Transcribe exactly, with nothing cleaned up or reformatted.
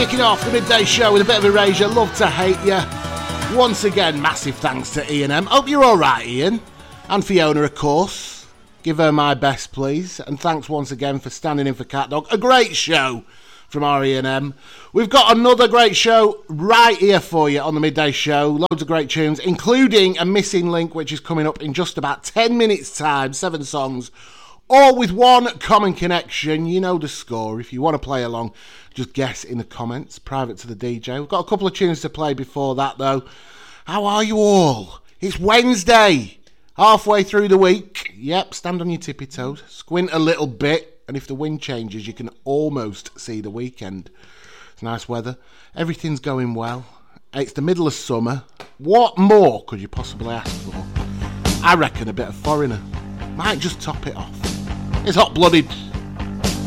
Kicking off the midday show with a bit of erasure. Love to hate you. Once again, massive thanks to Ian M. Hope you're all right, Ian. And Fiona, of course. Give her my best, please. And thanks once again for standing in for Cat Dog. A great show from our Ian M. We've got another great show right here for you on the midday show. Loads of great tunes, including a missing link, which is coming up in just about ten minutes' time. Seven songs, all with one common connection. You know the score. If you want to play along, just guess in the comments, private to the D J. We've got a couple of tunes to play before that, though. How are you all? It's Wednesday, halfway through the week. Yep, stand on your tippy toes, squint a little bit, and if the wind changes, you can almost see the weekend. It's nice weather. Everything's going well. It's the middle of summer. What more could you possibly ask for? I reckon a bit of Foreigner might just top it off. It's hot-blooded.